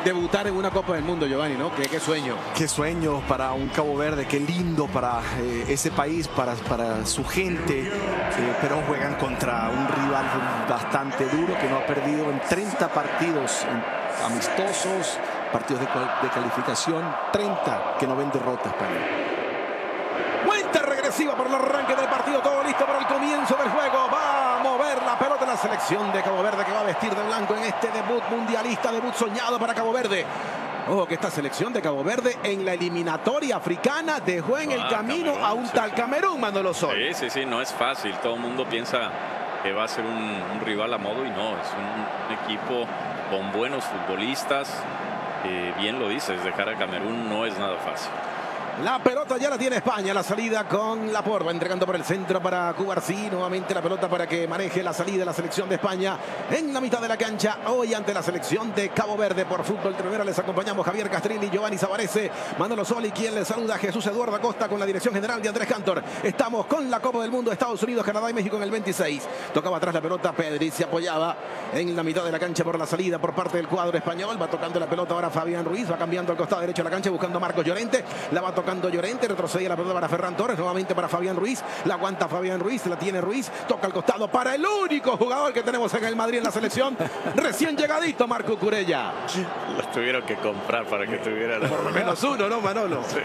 debutar en una Copa del Mundo, Giovanni, ¿no? Qué sueño. Qué sueño para un Cabo Verde, qué lindo para ese país, para su gente, pero juegan contra un rival bastante duro que no ha perdido en 30 partidos amistosos, partidos de calificación, 30 que no ven derrotas, España. Cuenta regresiva por el arranque del partido, todo listo para el comienzo del juego. Va a mover la pelota la selección de Cabo Verde, que va a vestir de blanco en este debut mundialista, debut soñado para Cabo Verde. Ojo que esta selección de Cabo Verde en la eliminatoria africana dejó en el camino Camerún, a un tal Camerún, Manolo Sol. Sí, no es fácil. Todo el mundo piensa que va a ser un rival a modo y no, es un equipo con buenos futbolistas. Bien lo dices, dejar a Camerún no es nada fácil. La pelota ya la tiene España, la salida con Laporte, va entregando por el centro para Cubarsí, nuevamente la pelota para que maneje la salida de la selección de España en la mitad de la cancha, hoy ante la selección de Cabo Verde por fútbol. Primero les acompañamos Javier Castrilli, Giovanni Savarese, Manolo Soli, quien les saluda Jesús Eduardo Acosta con la dirección general de Andrés Cantor. Estamos con la Copa del Mundo, Estados Unidos, Canadá y México en el 26. Tocaba atrás la pelota Pedri, se apoyaba en la mitad de la cancha por la salida por parte del cuadro español, va tocando la pelota ahora Fabián Ruiz, va cambiando al costado derecho de la cancha buscando a Marcos Llorente, la va tocando Llorente, retrocede la pelota para Ferran Torres, nuevamente para Fabián Ruiz, la aguanta Fabián Ruiz, la tiene Ruiz, toca al costado para el único jugador que tenemos en el Madrid en la selección, recién llegadito Marco Curella. Los tuvieron que comprar para que tuviera por lo menos uno, ¿no, Manolo? Sí.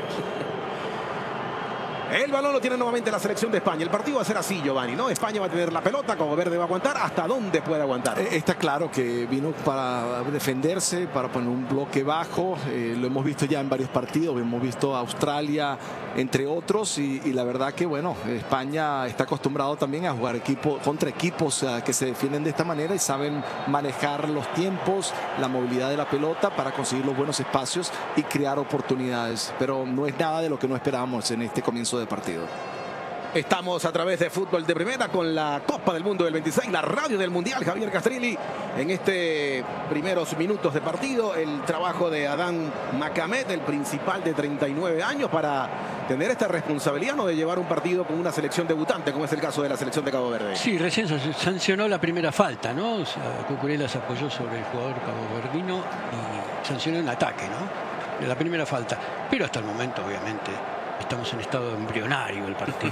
El balón lo tiene nuevamente la selección de España. El partido va a ser así, Giovanni, ¿no? España va a tener la pelota, Cabo Verde va a aguantar. ¿Hasta dónde puede aguantar? Está claro que vino para defenderse, para poner un bloque bajo. Lo hemos visto ya en varios partidos. Hemos visto a Australia, entre otros. Y la verdad que, bueno, España está acostumbrado también a jugar contra equipos que se defienden de esta manera y saben manejar los tiempos, la movilidad de la pelota para conseguir los buenos espacios y crear oportunidades. Pero no es nada de lo que no esperábamos en este comienzo de partido. Estamos a través de Fútbol de Primera con la Copa del Mundo del 26, la radio del Mundial. Javier Castrilli en este primeros minutos de partido, el trabajo de Adán Macamet, el principal de 39 años, para tener esta responsabilidad, ¿no?, de llevar un partido con una selección debutante, como es el caso de la selección de Cabo Verde. Sí, recién se sancionó la primera falta, ¿no? O sea, Cucurella se apoyó sobre el jugador caboverdino y sancionó un ataque, ¿no?, de la primera falta. Pero hasta el momento, obviamente, estamos en estado embrionario el partido.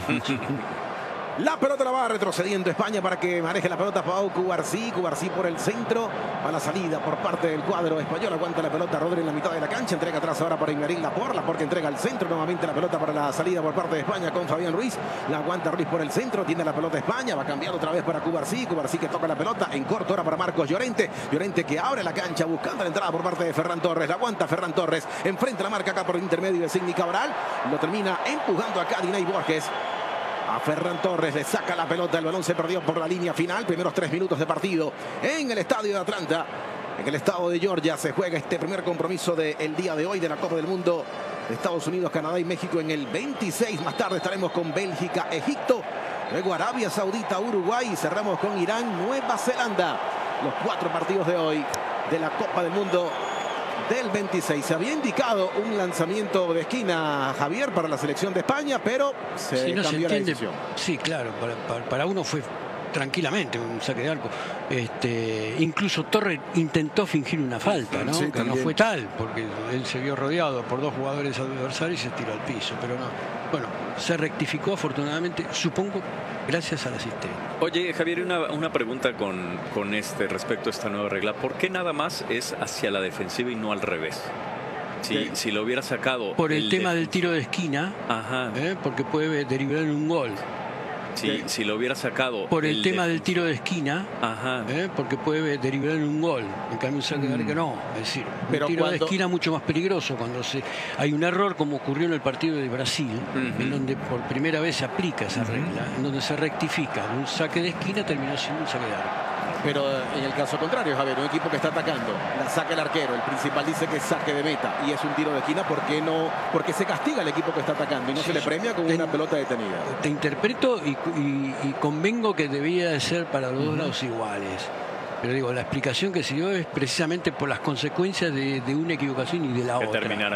La pelota la va retrocediendo España para que maneje la pelota Pau Cubarsí. Cubarsí por el centro. A la salida por parte del cuadro español. Aguanta la pelota Rodri en la mitad de la cancha. Entrega atrás ahora para Aymeric Laporte. Laporte entrega al centro. Nuevamente la pelota para la salida por parte de España con Fabián Ruiz. La aguanta Ruiz por el centro. Tiene la pelota España. Va cambiando otra vez para Cubarsí. Cubarsí que toca la pelota en corto ahora para Marcos Llorente. Llorente que abre la cancha buscando la entrada por parte de Ferran Torres. La aguanta Ferran Torres. Enfrenta la marca acá por el intermedio de Signi Cabral. Lo termina empujando acá Diney Borges. A Ferran Torres le saca la pelota, el balón se perdió por la línea final. Primeros 3 minutos de partido en el estadio de Atlanta, en el estado de Georgia. Se juega este primer compromiso del día de hoy de la Copa del Mundo de Estados Unidos, Canadá y México en el 26. Más tarde estaremos con Bélgica, Egipto, luego Arabia Saudita, Uruguay y cerramos con Irán, Nueva Zelanda. Los 4 partidos de hoy de la Copa del Mundo del 26. Se había indicado un lanzamiento de esquina, Javier, para la selección de España, pero se cambió la decisión. Sí, claro, para uno fue tranquilamente un saque de arco. Incluso Torres intentó fingir una falta, ¿no? Sí, que no fue tal, porque él se vio rodeado por 2 jugadores adversarios y se tiró al piso, pero no. Bueno, se rectificó afortunadamente, supongo, gracias al asistente. Oye, Javier, una pregunta con respecto a esta nueva regla. ¿Por qué nada más es hacia la defensiva y no al revés? Si lo hubiera sacado... Por el tema del tiro de esquina, porque puede derivar en un gol. Si lo hubiera sacado... Por el tema del tiro de esquina, porque puede derivar en un gol. En cambio, un saque de arco no. Es decir, un tiro de esquina mucho más peligroso cuando hay un error, como ocurrió en el partido de Brasil, en donde por primera vez se aplica esa regla, en donde se rectifica. Un saque de esquina terminó siendo un saque de arco. Pero en el caso contrario, Javier, un equipo que está atacando, la saca el arquero, el principal dice que es saque de meta y es un tiro de esquina, ¿por qué no? Porque se castiga al equipo que está atacando y no se le premia con una pelota detenida. Te interpreto y convengo que debía de ser para los dos lados iguales. Pero digo, la explicación que se dio es precisamente por las consecuencias de una equivocación y de la otra.